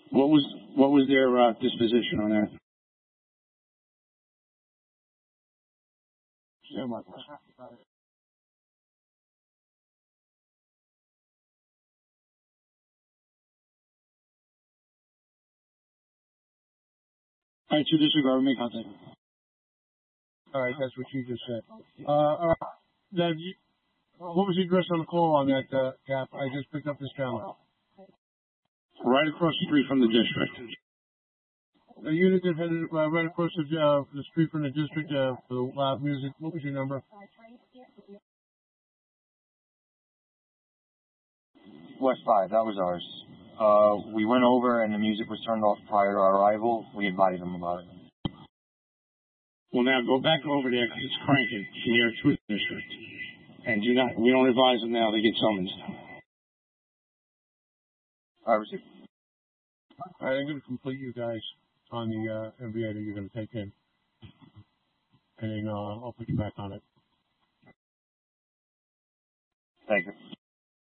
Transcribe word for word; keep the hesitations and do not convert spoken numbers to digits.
What was what was their uh, disposition on that? Yeah, my question. All right, to disregard, make contact. All right, that's what you just said. Uh, all right. Now, you, what was the address on the call on that, uh, Cap? I just picked up this camera. Right across the street from the district. A unit that had uh, right across the, uh, the street from the district uh, for the loud music. What was your number? West five, that was ours. Uh, we went over and the music was turned off prior to our arrival. We advised them about it. Well, now go back over there because it's cranking near Truth District. And do not, we don't advise them now, they get summoned. I received. All right, I'm going to complete you guys on the uh, M V A that you're going to take in. And then uh, I'll put you back on it. Thank you.